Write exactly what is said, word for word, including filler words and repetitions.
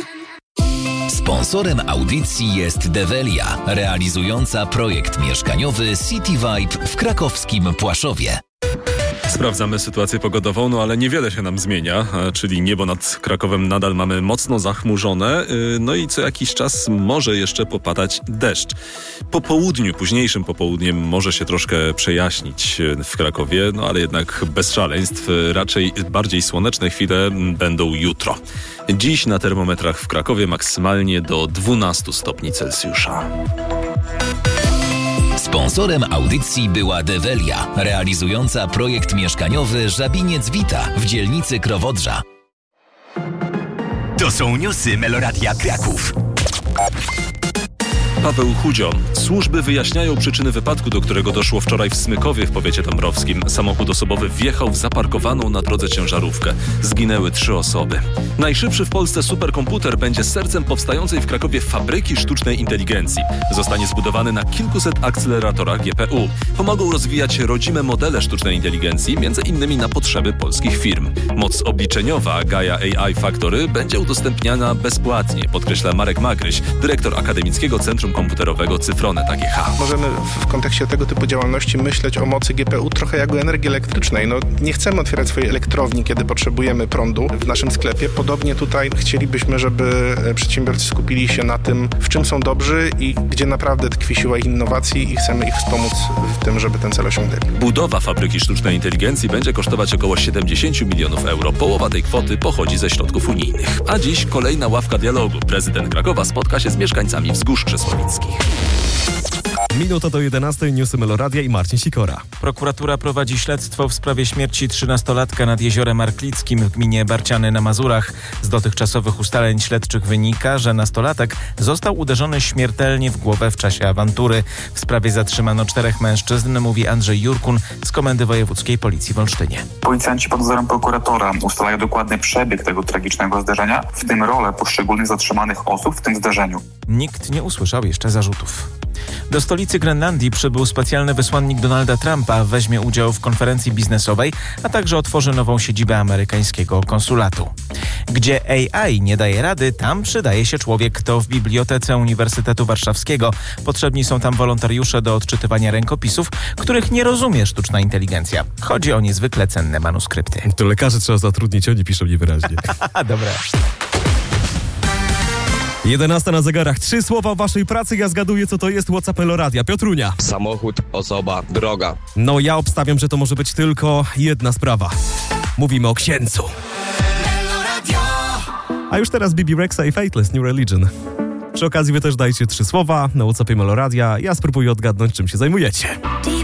Sponsorem audycji jest Develia, realizująca projekt mieszkaniowy City Vibe w krakowskim Płaszowie. Sprawdzamy sytuację pogodową, no ale niewiele się nam zmienia, czyli niebo nad Krakowem nadal mamy mocno zachmurzone, no i co jakiś czas może jeszcze popadać deszcz. Po południu, późniejszym popołudniem może się troszkę przejaśnić w Krakowie, no ale jednak bez szaleństw, raczej bardziej słoneczne chwile będą jutro. Dziś na termometrach w Krakowie maksymalnie do dwunastu stopni Celsjusza. Sponsorem audycji była Develia, realizująca projekt mieszkaniowy Żabiniec Vita w dzielnicy Krowodrza. To są newsy Meloradia Kraków. Paweł Chudzio. Służby wyjaśniają przyczyny wypadku, do którego doszło wczoraj w Smykowie w powiecie dąbrowskim. Samochód osobowy wjechał w zaparkowaną na drodze ciężarówkę. Zginęły trzy osoby. Najszybszy w Polsce superkomputer będzie sercem powstającej w Krakowie fabryki sztucznej inteligencji. Zostanie zbudowany na kilkuset akceleratorach G P U. Pomogą rozwijać rodzime modele sztucznej inteligencji, między innymi na potrzeby polskich firm. Moc obliczeniowa Gaia A I Factory będzie udostępniana bezpłatnie, podkreśla Marek Magryś, dyrektor Akademickiego Centrum Komputerowego Cyfronet A G H. Możemy w kontekście tego typu działalności myśleć o mocy G P U trochę jak o energii elektrycznej. No, nie chcemy otwierać swojej elektrowni, kiedy potrzebujemy prądu w naszym sklepie. Podobnie tutaj chcielibyśmy, żeby przedsiębiorcy skupili się na tym, w czym są dobrzy i gdzie naprawdę tkwi siła ich innowacji i chcemy ich wspomóc w tym, żeby ten cel osiągnęli. Budowa fabryki sztucznej inteligencji będzie kosztować około siedemdziesiąt milionów euro. Połowa tej kwoty pochodzi ze środków unijnych. A dziś kolejna ławka dialogu. Prezydent Krakowa spotka się z mieszkańcami Wzgórz Krzesłowickich. Minuta do jedenastej, newsy Meloradia i Marcin Sikora. Prokuratura prowadzi śledztwo w sprawie śmierci trzynastolatka nad Jeziorem Arklickim w gminie Barciany na Mazurach. Z dotychczasowych ustaleń śledczych wynika, że nastolatek został uderzony śmiertelnie w głowę w czasie awantury. W sprawie zatrzymano czterech mężczyzn, mówi Andrzej Jurkun z Komendy Wojewódzkiej Policji w Olsztynie. Policjanci pod nadzorem prokuratora ustalają dokładny przebieg tego tragicznego zdarzenia, w tym rolę poszczególnych zatrzymanych osób w tym zdarzeniu. Nikt nie usłyszał jeszcze zarzutów. Do stolicy Grenlandii przybył specjalny wysłannik Donalda Trumpa, weźmie udział w konferencji biznesowej, a także otworzy nową siedzibę amerykańskiego konsulatu. Gdzie A I nie daje rady, tam przydaje się człowiek. To w Bibliotece Uniwersytetu Warszawskiego. Potrzebni są tam wolontariusze do odczytywania rękopisów, których nie rozumie sztuczna inteligencja. Chodzi o niezwykle cenne manuskrypty. To lekarzy trzeba zatrudnić, oni piszą niewyraźnie. Dobra. jedenasta na zegarach. Trzy słowa o waszej pracy. Ja zgaduję, co to jest WhatsApp Meloradia. Piotrunia. Samochód, osoba, droga. No ja obstawiam, że to może być tylko jedna sprawa. Mówimy o księdzu. A już teraz Bibi Rexa i Faithless New Religion. Przy okazji wy też dajcie trzy słowa na WhatsAppie Meloradia. Ja spróbuję odgadnąć, czym się zajmujecie.